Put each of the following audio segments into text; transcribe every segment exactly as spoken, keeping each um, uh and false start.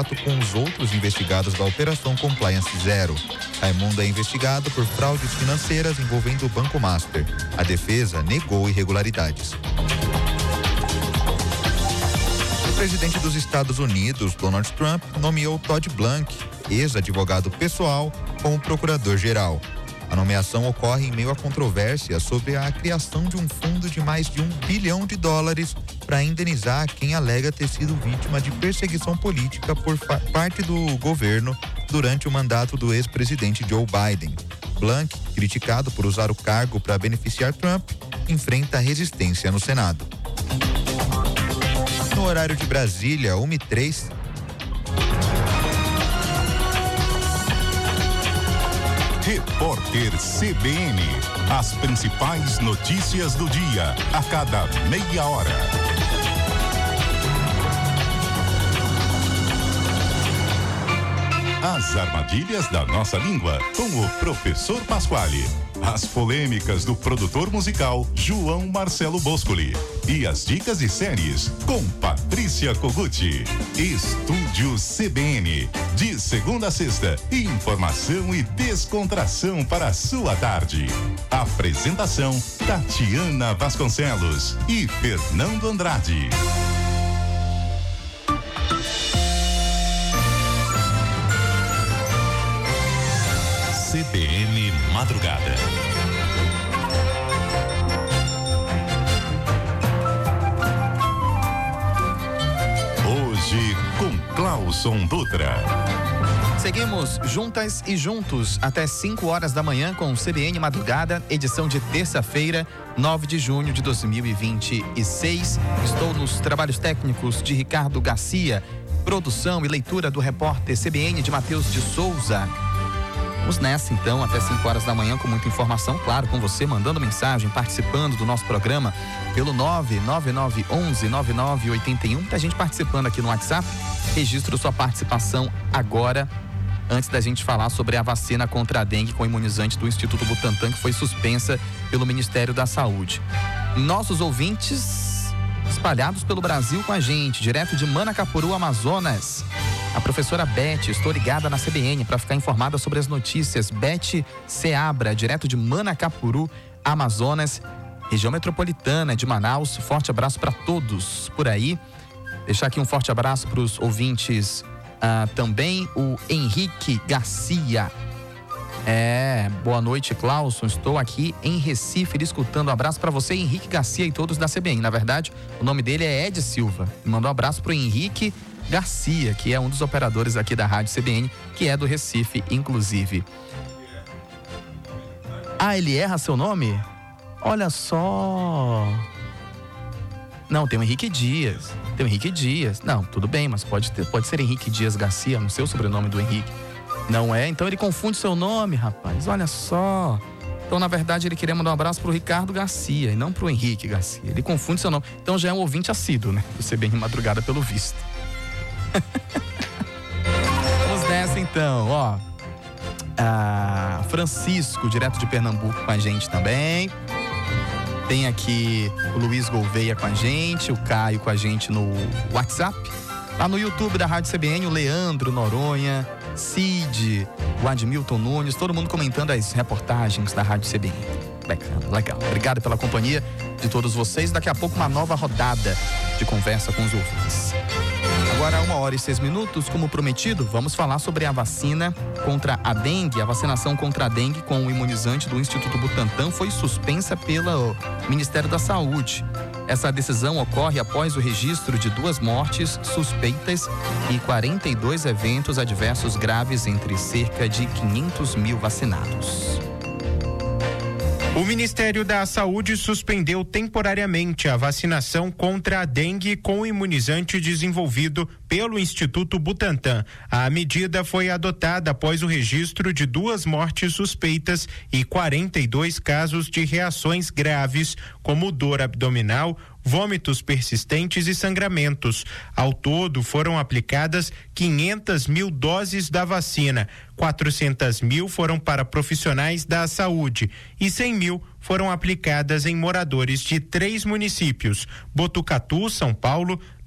contato com os outros investigados da Operação Compliance Zero. Raimundo é investigado por fraudes financeiras envolvendo o Banco Master. A defesa negou irregularidades. O presidente dos Estados Unidos, Donald Trump, nomeou Todd Blank, ex-advogado pessoal, como procurador-geral. A nomeação ocorre em meio a controvérsia sobre a criação de um fundo de mais de um bilhão de dólares para indenizar quem alega ter sido vítima de perseguição política por parte do governo durante o mandato do ex-presidente Joe Biden. Blank, criticado por usar o cargo para beneficiar Trump, enfrenta resistência no Senado. No horário de Brasília, uma e três. Repórter C B N. As principais notícias do dia, a cada meia hora. As armadilhas da nossa língua, com o professor Pasquale. As polêmicas do produtor musical João Marcelo Boscoli. E as dicas de séries com Patrícia Koguchi. Estúdio C B N. De segunda a sexta, informação e descontração para a sua tarde. Apresentação Tatiana Vasconcelos e Fernando Andrade. C B N Madrugada. Hoje com Clauson Dutra. Seguimos juntas e juntos até cinco horas da manhã com o C B N Madrugada, edição de terça-feira, nove de junho de dois mil e vinte e seis. Estou nos trabalhos técnicos de Ricardo Garcia, produção e leitura do repórter C B N de Matheus de Souza. Vamos nessa então, até cinco horas da manhã com muita informação, claro, com você mandando mensagem, participando do nosso programa pelo nove nove nove um um nove nove oito um. Muita gente participando aqui no WhatsApp. Registro sua participação agora, antes da gente falar sobre a vacina contra a dengue com imunizante do Instituto Butantan, que foi suspensa pelo Ministério da Saúde. Nossos ouvintes espalhados pelo Brasil com a gente, direto de Manacapuru, Amazonas. A professora Beth, estou ligada na C B N para ficar informada sobre as notícias. Beth Seabra, direto de Manacapuru, Amazonas, região metropolitana de Manaus. Forte abraço para todos por aí. Deixar aqui um forte abraço para os ouvintes ah, também. O Henrique Garcia. É, boa noite, Clauson. Estou aqui em Recife escutando. Um abraço para você, Henrique Garcia, e todos da C B N. Na verdade, o nome dele é Ed Silva. Mandou um abraço para o Henrique Garcia, que é um dos operadores aqui da Rádio C B N, que é do Recife, inclusive. Ah, ele erra seu nome? Olha só. Não, tem o Henrique Dias. Tem o Henrique Dias. Não, tudo bem, mas pode, ter, pode ser Henrique Dias Garcia, não sei o sobrenome do Henrique. Não é? Então ele confunde seu nome, rapaz. Olha só. Então, na verdade, ele queria mandar um abraço pro Ricardo Garcia e não pro Henrique Garcia. Ele confunde seu nome. Então já é um ouvinte assíduo, né? Do C B N Madrugada, pelo visto. Vamos nessa então, ó. Ah, Francisco, direto de Pernambuco com a gente também. Tem aqui o Luiz Gouveia com a gente, o Caio com a gente no WhatsApp. Lá no YouTube da Rádio C B N, o Leandro Noronha, Cid, o Admilton Nunes, todo mundo comentando as reportagens da Rádio C B N. Legal, legal. Obrigado pela companhia de todos vocês. Daqui a pouco uma nova rodada de conversa com os ouvintes. Agora, uma hora e seis minutos, como prometido, vamos falar sobre a vacina contra a dengue. A vacinação contra a dengue com o imunizante do Instituto Butantan foi suspensa pelo Ministério da Saúde. Essa decisão ocorre após o registro de duas mortes suspeitas e quarenta e dois eventos adversos graves entre cerca de quinhentos mil vacinados. O Ministério da Saúde suspendeu temporariamente a vacinação contra a dengue com o imunizante desenvolvido pelo Instituto Butantan. A medida foi adotada após o registro de duas mortes suspeitas e quarenta e dois casos de reações graves, como dor abdominal, vômitos persistentes e sangramentos. Ao todo, foram aplicadas quinhentas mil doses da vacina. quatrocentas mil foram para profissionais da saúde e cem mil foram aplicadas em moradores de três municípios: Botucatu, São Paulo,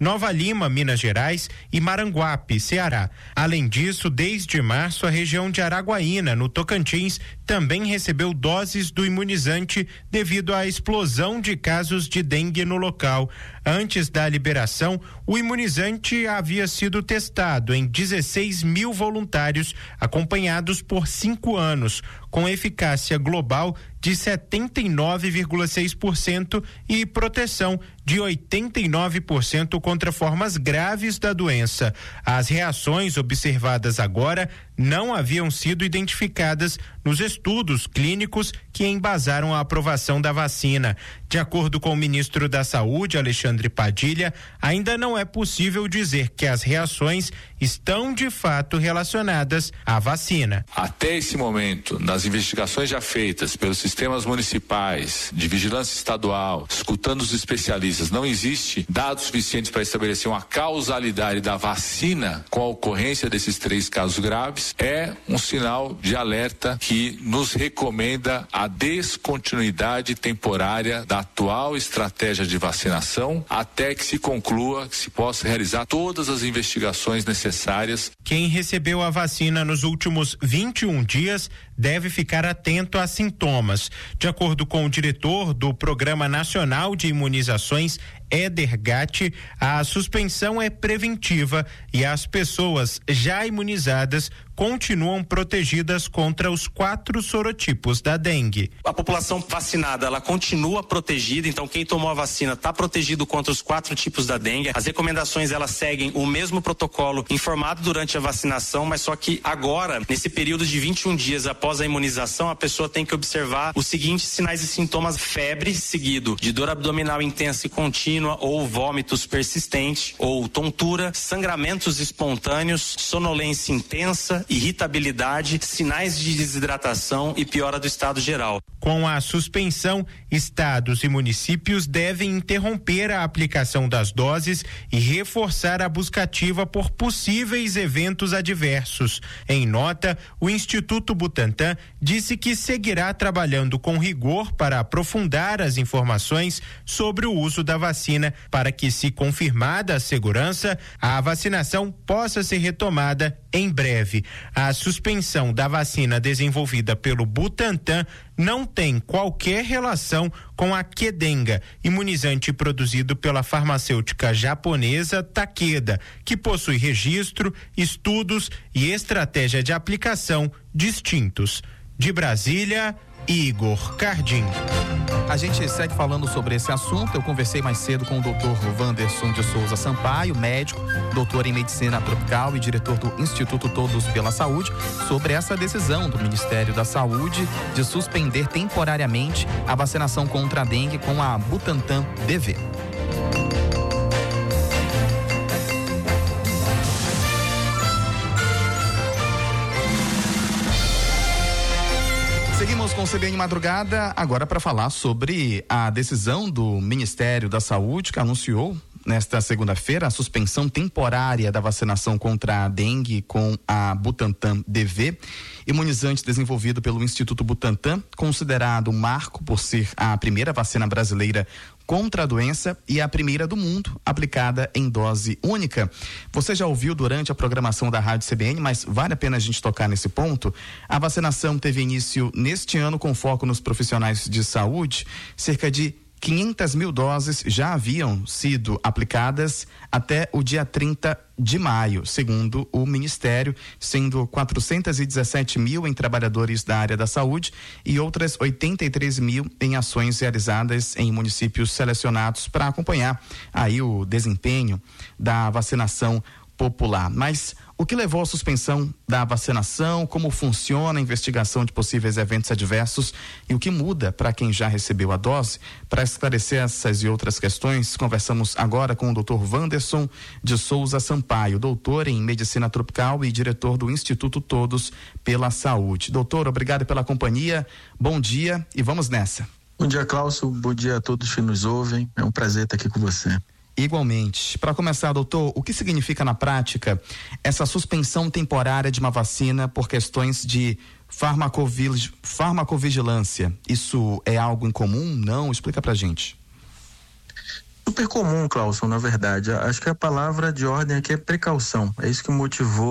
Nova Lima, Minas Gerais e Maranguape, Ceará. Além disso, desde março, a região de Araguaína, no Tocantins, também recebeu doses do imunizante devido à explosão de casos de dengue no local. Antes da liberação, o imunizante havia sido testado em dezesseis mil voluntários, acompanhados por cinco anos, com eficácia global de setenta e nove vírgula seis por cento e proteção de oitenta e nove por cento contra formas graves da doença. As reações observadas agora não haviam sido identificadas nos estudos clínicos que embasaram a aprovação da vacina. De acordo com o ministro da Saúde, Alexandre Padilha, ainda não é possível dizer que as reações estão de fato relacionadas à vacina. Até esse momento, nas investigações já feitas pelos sistemas municipais, de vigilância estadual, escutando os especialistas, não existe dados suficientes para estabelecer uma causalidade da vacina com a ocorrência desses três casos graves. É um sinal de alerta que nos recomenda a descontinuidade temporária da atual estratégia de vacinação até que se conclua, que se possa realizar todas as investigações necessárias. Quem recebeu a vacina nos últimos vinte e um dias deve ficar atento a sintomas. De acordo com o diretor do Programa Nacional de Imunizações, Éder Gatti, a suspensão é preventiva e as pessoas já imunizadas continuam protegidas contra os quatro sorotipos da dengue. A população vacinada, ela continua protegida, então quem tomou a vacina está protegido contra os quatro tipos da dengue. As recomendações, elas seguem o mesmo protocolo informado durante a vacinação, mas só que agora, nesse período de vinte e um dias após a imunização, a pessoa tem que observar os seguintes sinais e sintomas: febre, seguido de dor abdominal intensa e contínua ou vômitos persistentes, ou tontura, sangramentos espontâneos, sonolência intensa, irritabilidade, sinais de desidratação e piora do estado geral. Com a suspensão, estados e municípios devem interromper a aplicação das doses e reforçar a busca ativa por possíveis eventos adversos. Em nota, o Instituto Butantan disse que seguirá trabalhando com rigor para aprofundar as informações sobre o uso da vacina, para que, se confirmada a segurança, a vacinação possa ser retomada em breve. A suspensão da vacina desenvolvida pelo Butantan não tem qualquer relação com a Qdenga, imunizante produzido pela farmacêutica japonesa Takeda, que possui registro, estudos e estratégia de aplicação distintos. De Brasília, Igor Cardim. A gente segue falando sobre esse assunto. Eu conversei mais cedo com o doutor Wanderson de Souza Sampaio, médico, doutor em medicina tropical e diretor do Instituto Todos pela Saúde, sobre essa decisão do Ministério da Saúde de suspender temporariamente a vacinação contra a dengue com a Butantan B V. Seguimos com o C B N Madrugada, agora para falar sobre a decisão do Ministério da Saúde, que anunciou nesta segunda-feira a suspensão temporária da vacinação contra a dengue com a Butantan B V, imunizante desenvolvido pelo Instituto Butantan, considerado um marco por ser a primeira vacina brasileira contra a doença e a primeira do mundo aplicada em dose única. Você já ouviu durante a programação da Rádio C B N, mas vale a pena a gente tocar nesse ponto. A vacinação teve início neste ano com foco nos profissionais de saúde. Cerca de quinhentas mil doses já haviam sido aplicadas até o dia trinta de maio, segundo o Ministério, sendo quatrocentos e dezessete mil em trabalhadores da área da saúde e outras oitenta e três mil em ações realizadas em municípios selecionados para acompanhar aí o desempenho da vacinação popular. Mas o que levou à suspensão da vacinação, como funciona a investigação de possíveis eventos adversos e o que muda para quem já recebeu a dose? Para esclarecer essas e outras questões, conversamos agora com o doutor Wanderson de Souza Sampaio, doutor em medicina tropical e diretor do Instituto Todos pela Saúde. Doutor, obrigado pela companhia, bom dia e vamos nessa. Bom dia, Cláudio, bom dia a todos que nos ouvem, é um prazer estar aqui com você. Igualmente. Para começar, doutor, o que significa na prática essa suspensão temporária de uma vacina por questões de farmacovig... farmacovigilância? Isso é algo incomum? Não? Explica pra gente. Super comum, Clauson, na verdade. Acho que a palavra de ordem aqui é precaução. É isso que motivou